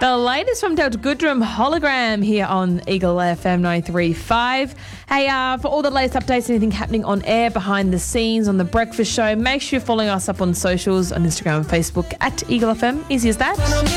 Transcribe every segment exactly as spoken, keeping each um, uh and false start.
The latest from Delta Goodrum, Hologram, here on Eagle F M ninety-three point five. Hey, uh, for all the latest updates, anything happening on air, behind the scenes, on The Breakfast Show, make sure you're following us up on socials, on Instagram and Facebook at Eagle F M. Easy as that.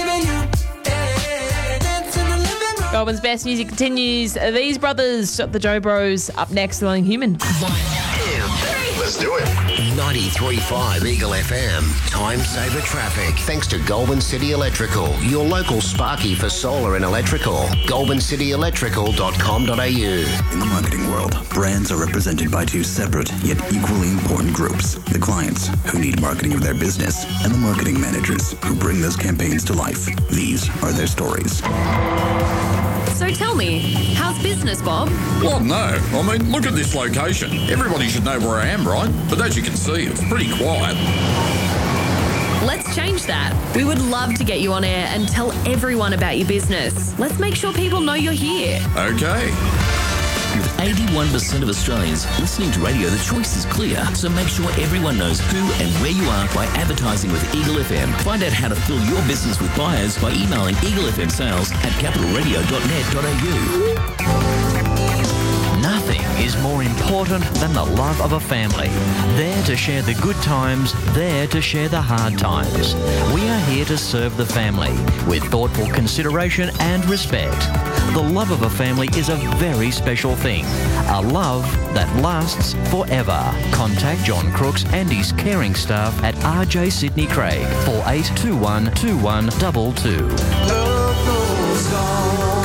Goulburn's best music continues. These brothers, the Joe Bros, up next, Learning Human. Let's do it. ninety-three point five Eagle F M. Time saver traffic. Thanks to Goulburn City Electrical, your local Sparky for solar and electrical. goulburn city electrical dot com dot a u. In the marketing world, brands are represented by two separate yet equally important groups. The clients, who need marketing of their business, and the marketing managers, who bring those campaigns to life. These are their stories. So tell me, how's business, Bob? Well, no. I mean, look at this location. Everybody should know where I am, right? But as you can see, it's pretty quiet. Let's change that. We would love to get you on air and tell everyone about your business. Let's make sure people know you're here. Okay. With eighty-one percent of Australians listening to radio, the choice is clear. So make sure everyone knows who and where you are by advertising with Eagle F M. Find out how to fill your business with buyers by emailing eaglefmsales at capital radio dot net dot a u. Nothing is more important than the love of a family. There to share the good times, there to share the hard times. We are here to serve the family with thoughtful consideration and respect. The love of a family is a very special thing. A love that lasts forever. Contact John Crooks and his caring staff at R J Sydney Craig, four eight two one two one two two. Love goes on.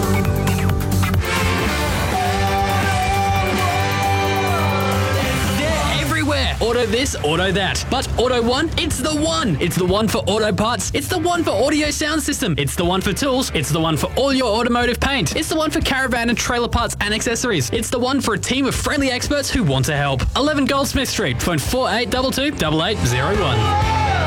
Auto this, auto that. But Auto One, it's the one. It's the one for auto parts. It's the one for audio sound system. It's the one for tools. It's the one for all your automotive paint. It's the one for caravan and trailer parts and accessories. It's the one for a team of friendly experts who want to help. eleven Goldsmith Street, phone four eight two two, eight eight zero one.